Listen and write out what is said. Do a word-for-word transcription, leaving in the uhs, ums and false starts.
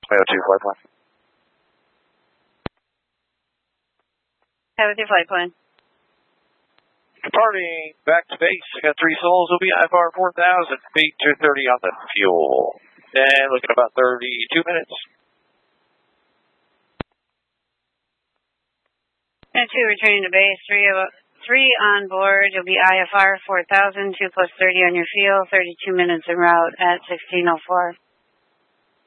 oh two flight plan. Have with your flight plan. Departing back to base. Got three souls. Will be I F R four thousand feet, two thirty on the fuel. And looking about thirty-two minutes. And two returning to base. Three of three on board. You'll be I F R four thousand, two plus thirty on your fuel. thirty-two minutes en route at sixteen oh four.